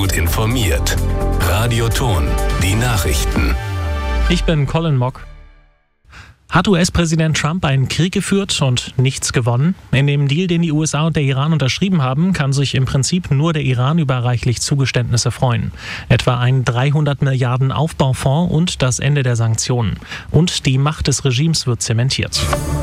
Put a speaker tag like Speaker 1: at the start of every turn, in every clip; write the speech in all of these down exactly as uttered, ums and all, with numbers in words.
Speaker 1: gut informiert. Radio Ton, die Nachrichten.
Speaker 2: Ich bin Colin Mock. Hat U S-Präsident Trump einen Krieg geführt und nichts gewonnen? In dem Deal, den die U S A und der Iran unterschrieben haben, kann sich im Prinzip nur der Iran über reichlich Zugeständnisse freuen. Etwa ein dreihundert Milliarden Aufbaufonds und das Ende der Sanktionen. Und die Macht des Regimes wird zementiert.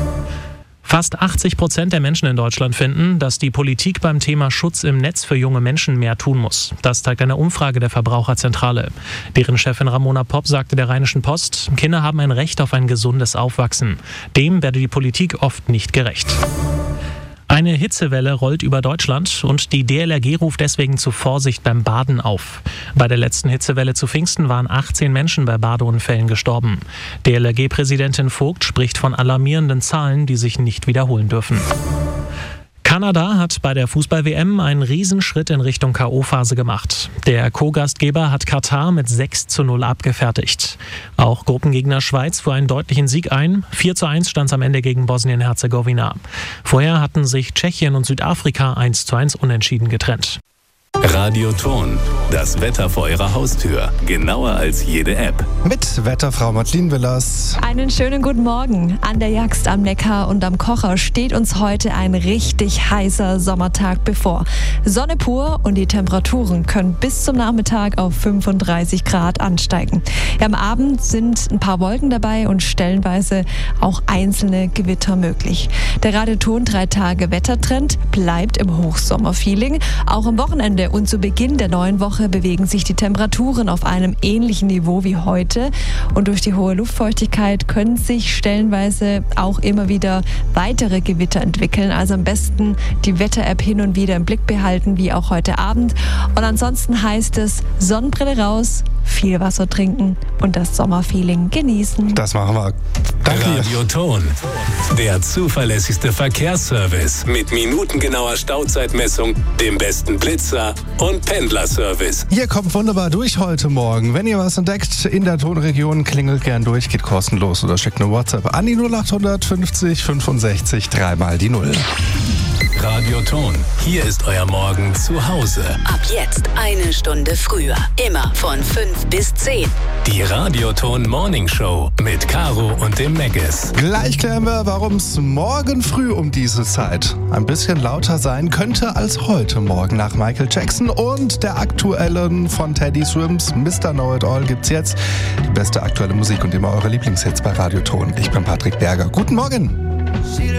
Speaker 2: Fast achtzig Prozent der Menschen in Deutschland finden, dass die Politik beim Thema Schutz im Netz für junge Menschen mehr tun muss. Das zeigt eine Umfrage der Verbraucherzentrale. Deren Chefin Ramona Popp sagte der Rheinischen Post, Kinder haben ein Recht auf ein gesundes Aufwachsen. Dem werde die Politik oft nicht gerecht. Eine Hitzewelle rollt über Deutschland und die D L R G ruft deswegen zu Vorsicht beim Baden auf. Bei der letzten Hitzewelle zu Pfingsten waren achtzehn Menschen bei Badeunfällen gestorben. D L R G-Präsidentin Vogt spricht von alarmierenden Zahlen, die sich nicht wiederholen dürfen. Kanada hat bei der Fußball-W M einen Riesenschritt in Richtung K O-Phase gemacht. Der Co-Gastgeber hat Katar mit sechs zu null abgefertigt. Auch Gruppengegner Schweiz fuhr einen deutlichen Sieg ein. vier zu eins stand es am Ende gegen Bosnien-Herzegowina. Vorher hatten sich Tschechien und Südafrika eins zu eins unentschieden getrennt.
Speaker 1: Radio Ton, das Wetter vor Ihrer Haustür. Genauer als jede App.
Speaker 3: Mit Wetterfrau Madeleine Willers.
Speaker 4: Einen schönen guten Morgen. An der Jagst am Neckar und am Kocher steht uns heute ein richtig heißer Sommertag bevor. Sonne pur und die Temperaturen können bis zum Nachmittag auf fünfunddreißig Grad ansteigen. Ja, am Abend sind ein paar Wolken dabei und stellenweise auch einzelne Gewitter möglich. Der Radio Ton drei Tage Wettertrend bleibt im Hochsommerfeeling. Auch am Wochenende und zu Beginn der neuen Woche bewegen sich die Temperaturen auf einem ähnlichen Niveau wie heute. Und durch die hohe Luftfeuchtigkeit können sich stellenweise auch immer wieder weitere Gewitter entwickeln. Also am besten die Wetter-App hin und wieder im Blick behalten, wie auch heute Abend. Und ansonsten heißt es Sonnenbrille raus, viel Wasser trinken und das Sommerfeeling genießen.
Speaker 3: Das machen wir. Danke.
Speaker 1: Radio Ton, der zuverlässigste Verkehrsservice mit minutengenauer Stauzeitmessung, dem besten Blitzer und Pendlerservice.
Speaker 3: Ihr kommt wunderbar durch heute Morgen. Wenn ihr was entdeckt in der Tonregion, klingelt gern durch, geht kostenlos oder schickt eine WhatsApp an die null acht fünfzig fünfundsechzig dreimal die Null.
Speaker 1: Radio Ton, hier ist euer Morgen zu Hause.
Speaker 5: Ab jetzt eine Stunde früher. Immer von fünf bis zehn.
Speaker 1: Die Radio Ton Morning Show mit Caro und dem Meggis.
Speaker 3: Gleich klären wir, warum es morgen früh um diese Zeit ein bisschen lauter sein könnte als heute Morgen. Nach Michael Jackson und der aktuellen von Teddy Swims Mister Know It All gibt's jetzt die beste aktuelle Musik und immer eure Lieblingshits bei Radio Ton. Ich bin Patrick Berger. Guten Morgen.